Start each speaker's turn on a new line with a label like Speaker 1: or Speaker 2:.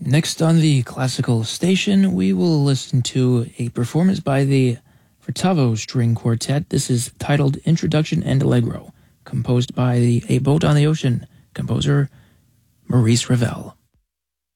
Speaker 1: Next on the classical station, we will listen to a performance by the Furtado String Quartet. This is titled Introduction and Allegro, composed by A Boat on the Ocean composer Maurice Ravel.